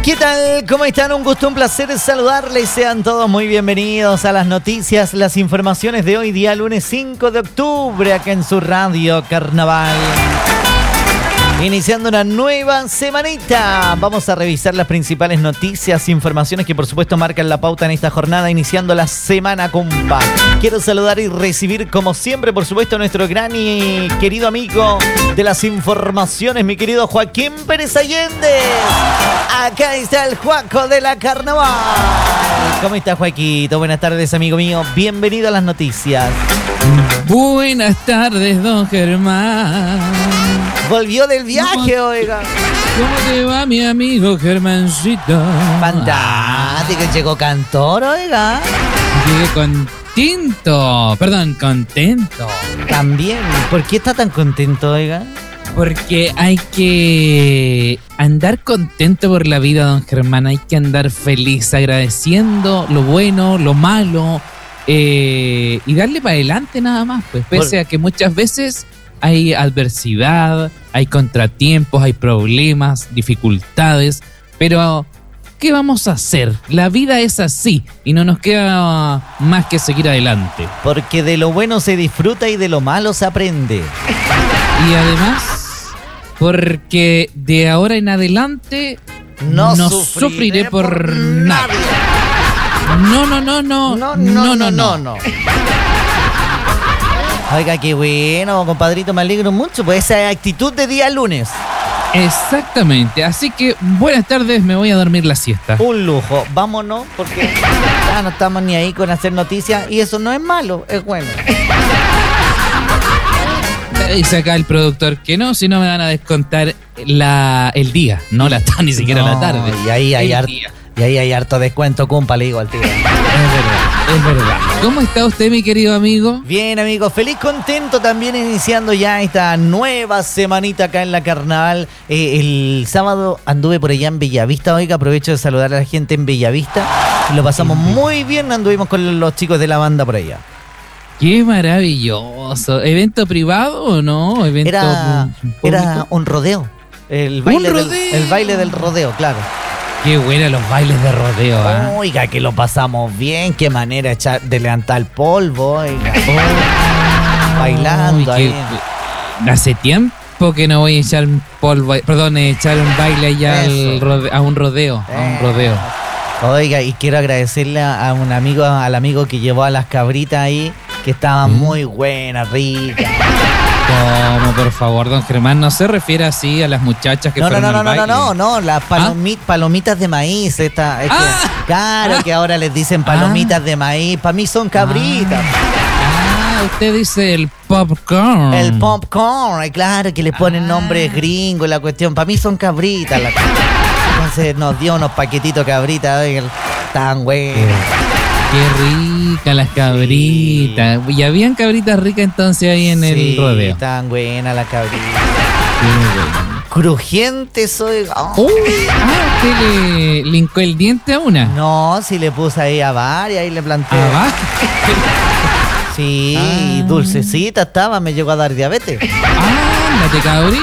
¿Qué tal? ¿Cómo están? Un gusto, un placer saludarles. Sean todos muy bienvenidos a las noticias, las informaciones de hoy día, lunes 5 de octubre, acá en su radio Carnaval. Iniciando una nueva semanita, vamos a revisar las principales noticias, informaciones que por supuesto marcan la pauta en esta jornada, iniciando la semana, compa. Quiero saludar y recibir como siempre, por supuesto, a nuestro gran y querido amigo de las informaciones, mi querido Joaquín Pérez Allende. Acá está el Juaco de la Carnaval. ¿Cómo está, Joaquito? Buenas tardes, amigo mío. Bienvenido a las noticias. Buenas tardes, don Germán. Volvió del viaje, oiga. ¿Cómo te va, mi amigo Germancito? Fantástico, llegó cantor, oiga. Llegué contento. También. ¿Por qué está tan contento, oiga? Porque hay que andar contento por la vida, don Germán. Hay que andar feliz, agradeciendo lo bueno, lo malo, y darle para adelante nada más. Pues pese a que muchas veces hay adversidad, hay contratiempos, hay problemas, dificultades, pero ¿qué vamos a hacer? La vida es así y no nos queda más que seguir adelante. Porque de lo bueno se disfruta y de lo malo se aprende. Y además, porque de ahora en adelante no sufriré por nadie. No. Oiga, qué bueno, compadrito, me alegro mucho, pues esa actitud de día lunes. Exactamente, así que buenas tardes, me voy a dormir la siesta. Un lujo, vámonos, porque ya no estamos ni ahí con hacer noticias y eso no es malo, es bueno. Dice acá el productor que no, si no me van a descontar el día, no ni siquiera la tarde. Y ahí hay harto descuento, compa, le digo al tío. Es verdad. ¿Cómo está usted, mi querido amigo? Bien, amigo, feliz, contento también iniciando ya esta nueva semanita acá en la Carnaval. El sábado anduve por allá en Bellavista, oiga, aprovecho de saludar a la gente en Bellavista. Lo pasamos muy bien, anduvimos con los chicos de la banda por allá. ¡Qué ¿Evento privado o no? Era un rodeo. El baile del rodeo, claro. Qué buena los bailes de rodeo, ¿eh? Oiga, que lo pasamos bien, qué manera de levantar el polvo, oiga. Bailando ahí. Hace tiempo que no voy a echar echar un baile allá a un rodeo. Oiga, y quiero agradecerle al amigo que llevó a las cabritas ahí, que estaban muy buenas, ricas. ¿Cómo, por favor, don Germán? ¿No se refiere así a las muchachas que fueron al baile? No, las palomitas de maíz. Claro que ahora les dicen palomitas de maíz. Para mí son cabritas. Usted dice el popcorn. El popcorn, claro, que le ponen nombres gringos, la cuestión. Para mí son cabritas. Entonces nos dio unos paquetitos cabritas, tan buenos. Qué ricas las cabritas. Sí. Y habían cabritas ricas entonces ahí en el rodeo. Sí, tan buenas las cabritas. Crujientes, oiga. ¿Usted le hincó el diente a una? No, sí le puse ahí a varias, ahí le planté. ¿A varias? Sí, dulcecita estaba, me llegó a dar diabetes. ¡Ándate, cabrita!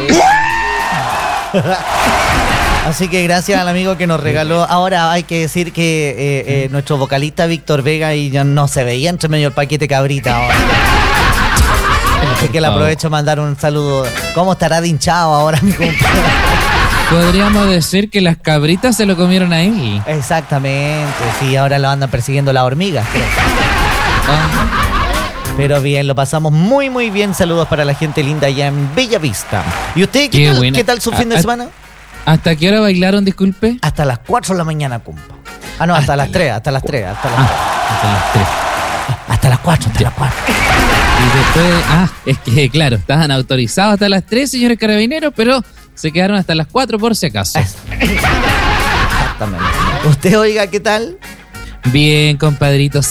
Así que gracias al amigo que nos regaló. Ahora hay que decir que nuestro vocalista Víctor Vega y yo no se veía entre medio el paquete cabrita ahora. Así que le aprovecho mandar un saludo. ¿Cómo estará de hinchado ahora, mi compadre? Podríamos decir que las cabritas se lo comieron a él. Exactamente, sí, ahora lo andan persiguiendo las hormigas, creo. Pero bien, lo pasamos muy, muy bien. Saludos para la gente linda allá en Bellavista. ¿Y usted qué tal su fin de semana? ¿Hasta qué hora bailaron, disculpe? Hasta las 4 de la mañana, compa. No, hasta las 3. Hasta las 3. Hasta las 4. Y después, es que claro, estaban autorizados hasta las 3, señores carabineros, pero se quedaron hasta las 4 por si acaso. Exactamente. ¿Usted, oiga, qué tal? Bien, compadrito.